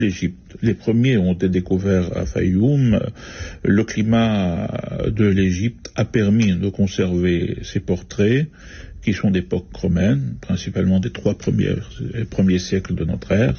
l'Égypte. Les premiers ont été découverts à Fayoum. Le climat de l'Égypte a permis de conserver ces portraits, qui sont d'époque romaine, principalement des 3 premiers siècles de notre ère.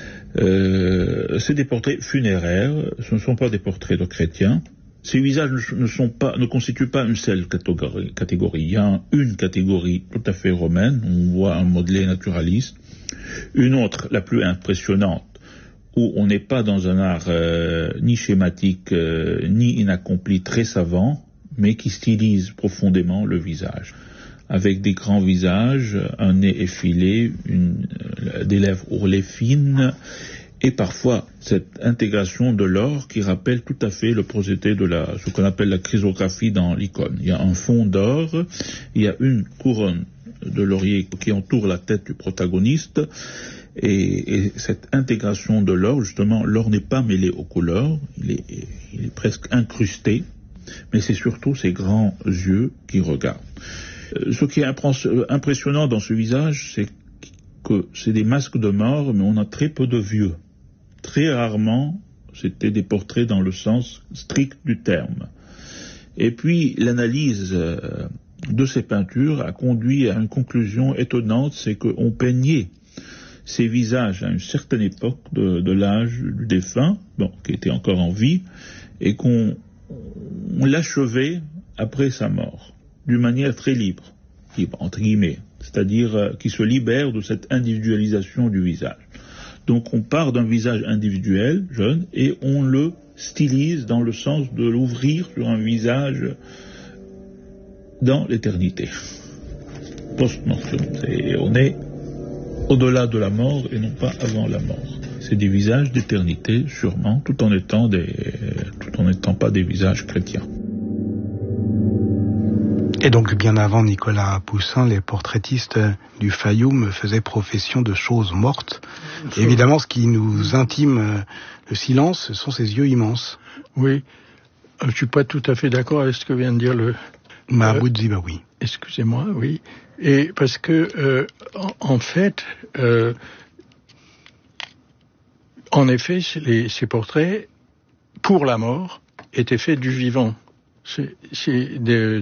C'est des portraits funéraires, ce ne sont pas des portraits de chrétiens. Ces visages ne constituent pas une seule catégorie. Il y a une catégorie tout à fait romaine, on voit un modelé naturaliste. Une autre, la plus impressionnante, où on n'est pas dans un art ni schématique, ni inaccompli, très savant, mais qui stylise profondément le visage. Avec des grands visages, un nez effilé, des lèvres ourlées fines, et parfois cette intégration de l'or qui rappelle tout à fait le procédé de ce qu'on appelle la chrysographie dans l'icône. Il y a un fond d'or, il y a une couronne de laurier qui entoure la tête du protagoniste, et cette intégration de l'or, justement, l'or n'est pas mêlé aux couleurs, il est presque incrusté, mais c'est surtout ces grands yeux qui regardent. Ce qui est impressionnant dans ce visage, c'est que c'est des masques de mort, mais on a très peu de vieux. Très rarement, c'était des portraits dans le sens strict du terme. Et puis, l'analyse de ces peintures a conduit à une conclusion étonnante, c'est qu'on peignait ces visages à une certaine époque de l'âge du défunt, qui était encore en vie, et qu'on l'achevait après sa mort, d'une manière très libre, entre guillemets, c'est-à-dire qui se libère de cette individualisation du visage. Donc on part d'un visage individuel, jeune, et on le stylise dans le sens de l'ouvrir sur un visage dans l'éternité. Post-mortem. On est au-delà de la mort et non pas avant la mort. C'est des visages d'éternité, sûrement, tout en n'étant pas des visages chrétiens. Et donc, bien avant Nicolas Poussin, les portraitistes du Fayoum faisaient profession de choses mortes. Et évidemment, ce qui nous intime le silence, ce sont ces yeux immenses. Oui, je suis pas tout à fait d'accord avec ce que vient de dire le Mahamoud Zibaoui. Excusez-moi, oui. Et parce que, en fait, en effet, ces portraits, pour la mort, étaient faits du vivant. C'est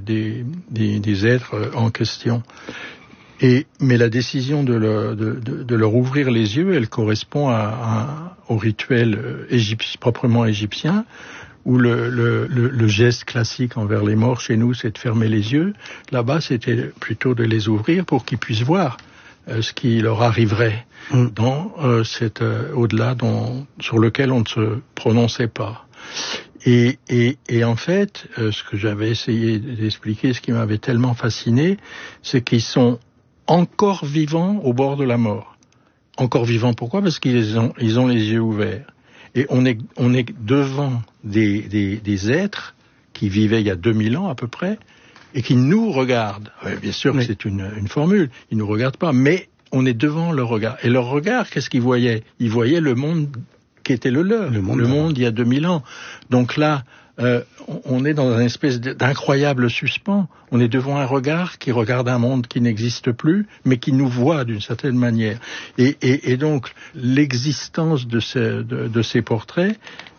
des êtres en question. Mais la décision de leur ouvrir les yeux, elle correspond au rituel proprement égyptien, où le geste classique envers les morts chez nous, c'est de fermer les yeux. Là-bas, c'était plutôt de les ouvrir pour qu'ils puissent voir ce qui leur arriverait dans cet au-delà sur lequel on ne se prononçait pas. Et en fait, ce que j'avais essayé d'expliquer, ce qui m'avait tellement fasciné, c'est qu'ils sont encore vivants au bord de la mort. Encore vivants, pourquoi ? Parce qu'ils ont les yeux ouverts. Et on est devant des êtres qui vivaient il y a 2000 ans à peu près, et qui nous regardent. Ouais, bien sûr que c'est une formule, ils nous regardent pas, mais on est devant leur regard. Et leur regard, qu'est-ce qu'ils voyaient ? Ils voyaient le monde qui était le leur, le monde il y a 2000 ans. Donc là, on est dans une espèce d'incroyable suspens. On est devant un regard qui regarde un monde qui n'existe plus, mais qui nous voit d'une certaine manière. Et donc, l'existence de ces portraits,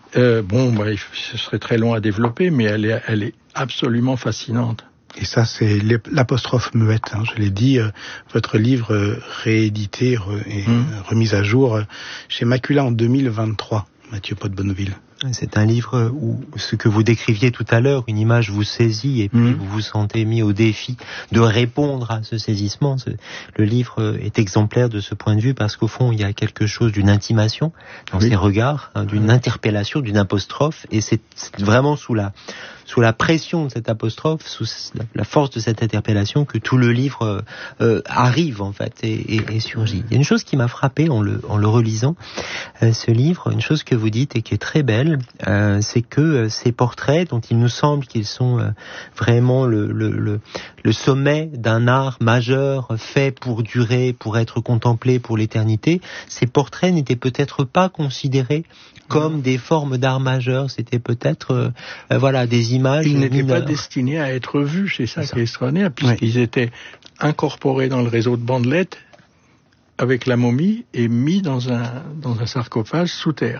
ce serait très long à développer, mais elle est absolument fascinante. Et ça, c'est l'apostrophe muette. Je l'ai dit, votre livre réédité et remis à jour chez Macula en 2023, Mathieu Pot-Bonneville. C'est un livre où ce que vous décriviez tout à l'heure, une image vous saisit et puis vous vous sentez mis au défi de répondre à ce saisissement. Le livre est exemplaire de ce point de vue parce qu'au fond, il y a quelque chose d'une intimation dans ces regards, d'une interpellation, d'une apostrophe, et c'est vraiment sous la pression de cette apostrophe, sous la force de cette interpellation que tout le livre arrive en fait et surgit. Il y a une chose qui m'a frappé en le relisant, ce livre, une chose que vous dites et qui est très belle, c'est que ces portraits dont il nous semble qu'ils sont vraiment le sommet d'un art majeur fait pour durer, pour être contemplé pour l'éternité, ces portraits n'étaient peut-être pas considérés comme des formes d'art majeur, c'était peut-être des images. Ils n'étaient pas destinés à être vus, c'est ça qui est extraordinaire, puisqu'ils étaient incorporés dans le réseau de bandelettes avec la momie et mis dans un sarcophage sous terre.